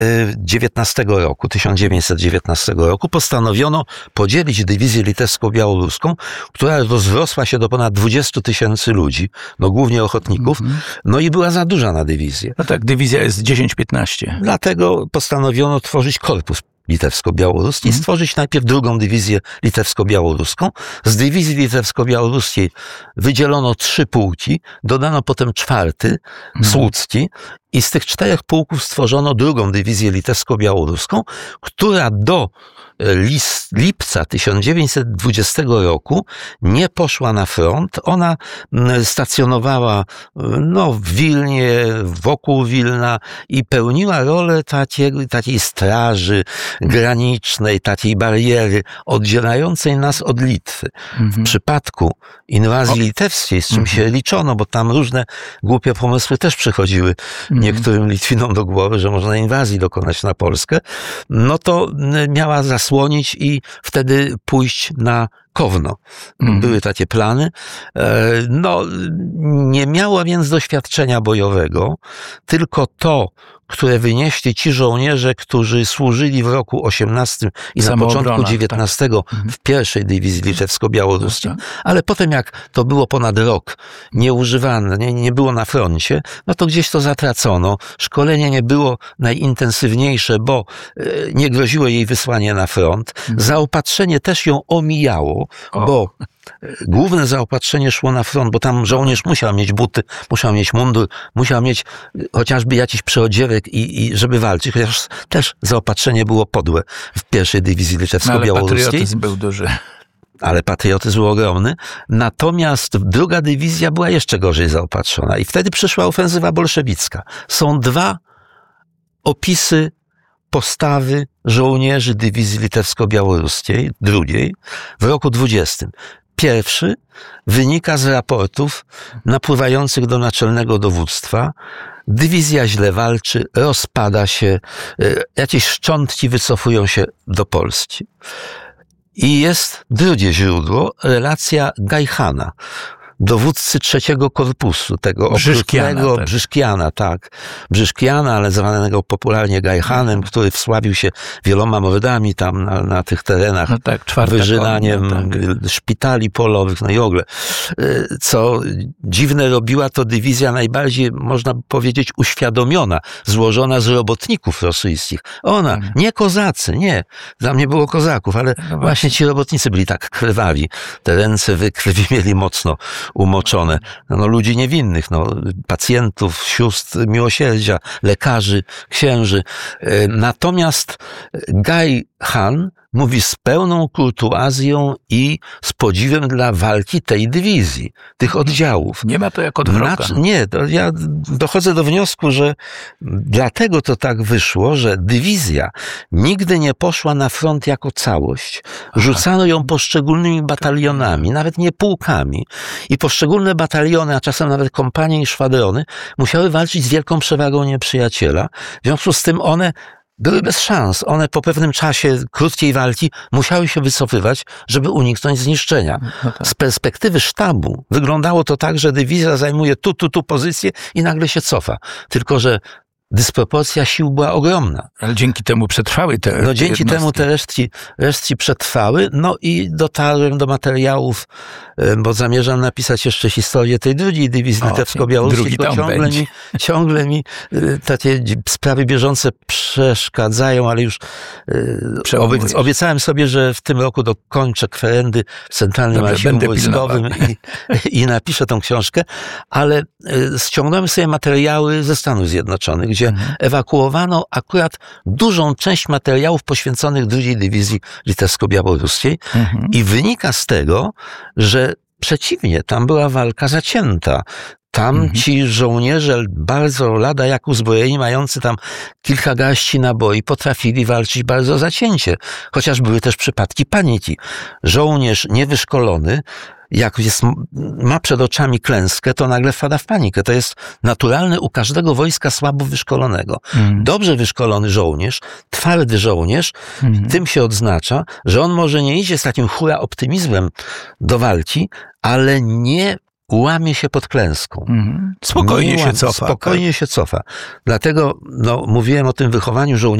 1919 roku postanowiono podzielić dywizję litewsko-białoruską, która rozrosła się do ponad 20 000 ludzi, no głównie ochotników, no i była za duża na dywizję. No tak, dywizja jest 10-15. Dlatego postanowiono tworzyć korpus litewsko-białoruski i stworzyć najpierw drugą dywizję litewsko-białoruską. Z dywizji litewsko-białoruskiej wydzielono 3 pułki, dodano potem 4, słudzki, i z tych 4 pułków stworzono drugą dywizję litewsko-białoruską, która do lipca 1920 roku nie poszła na front. Ona stacjonowała w Wilnie, wokół Wilna i pełniła rolę takiej straży granicznej, takiej bariery oddzielającej nas od Litwy. W przypadku inwazji litewskiej, z czym się liczono, bo tam różne głupie pomysły też przychodziły niektórym Litwinom do głowy, że można inwazji dokonać na Polskę, no to miała zasłonić i wtedy pójść na Kowno. Były takie plany. No, nie miała więc doświadczenia bojowego, tylko to, które wynieśli ci żołnierze, którzy służyli w roku 18 i na początku 19 w pierwszej dywizji litewsko-białoruskiej, ale potem jak to było ponad rok nieużywane, nie było na froncie, no to gdzieś to zatracono. Szkolenie nie było najintensywniejsze, bo nie groziło jej wysłanie na front. Zaopatrzenie też ją omijało, bo główne zaopatrzenie szło na front, bo tam żołnierz musiał mieć buty, musiał mieć mundur, musiał mieć chociażby jakiś przyodziewek i żeby walczyć, chociaż też zaopatrzenie było podłe w pierwszej dywizji litewsko-białoruskiej. Ale patriotyzm był duży. Ale patriotyzm był ogromny. Natomiast druga dywizja była jeszcze gorzej zaopatrzona i wtedy przyszła ofensywa bolszewicka. Są 2 opisy postawy żołnierzy dywizji litewsko-białoruskiej, drugiej, w roku 20. Pierwszy wynika z raportów napływających do naczelnego dowództwa. Dywizja źle walczy, rozpada się, jakieś szczątki wycofują się do Polski. I jest drugie źródło, relacja Gajchana, dowódcy 3. korpusu, tego okrutnego Brzyszkiana, ale zwanego popularnie Gajchanem, który wsławił się wieloma mordami tam na tych terenach, wyżynaniem szpitali polowych, no i w ogóle. Co dziwne, robiła to dywizja najbardziej, można powiedzieć, uświadomiona, złożona z robotników rosyjskich. Ona, nie kozacy, nie, tam nie było kozaków, ale właśnie ci robotnicy byli tak krwawi, te ręce we krwi mieli mocno umoczone. No, ludzi niewinnych, pacjentów, sióstr miłosierdzia, lekarzy, księży. Natomiast Gajchan mówi z pełną kurtuazją i z podziwem dla walki tej dywizji, tych oddziałów. Nie ma to jak od wroga. Nie, ja dochodzę do wniosku, że dlatego to tak wyszło, że dywizja nigdy nie poszła na front jako całość. Rzucano ją poszczególnymi batalionami, nawet nie pułkami. I poszczególne bataliony, a czasem nawet kompanie i szwadrony musiały walczyć z wielką przewagą nieprzyjaciela. W związku z tym one były bez szans. One po pewnym czasie krótkiej walki musiały się wycofywać, żeby uniknąć zniszczenia. Z perspektywy sztabu wyglądało to tak, że dywizja zajmuje tu pozycję i nagle się cofa. Tylko że dysproporcja sił była ogromna. Ale dzięki temu przetrwały te dzięki temu te resztki przetrwały. No i dotarłem do materiałów, bo zamierzam napisać jeszcze historię tej drugiej dywizji litewsko-białoruskiej, bo ciągle mi takie sprawy bieżące przeszkadzają, ale już obiecałem sobie, że w tym roku dokończę kwerendy w Centralnym Archiwum Wojskowym i napiszę tą książkę, ale ściągnąłem sobie materiały ze Stanów Zjednoczonych, gdzie ewakuowano akurat dużą część materiałów poświęconych drugiej dywizji litewsko-białoruskiej i wynika z tego, że przeciwnie, tam była walka zacięta. Tam ci żołnierze bardzo lada jak uzbrojeni, mający tam kilka garści naboi, potrafili walczyć bardzo zacięcie. Chociaż były też przypadki paniki. Żołnierz niewyszkolony, jak ma przed oczami klęskę, to nagle wpada w panikę. To jest naturalne u każdego wojska słabo wyszkolonego. Dobrze wyszkolony żołnierz, twardy żołnierz, tym się odznacza, że on może nie idzie z takim hura optymizmem do walki, ale nie łamie się pod klęską. Spokojnie się cofa. Spokojnie się cofa. Dlatego mówiłem o tym wychowaniu żołnierzy.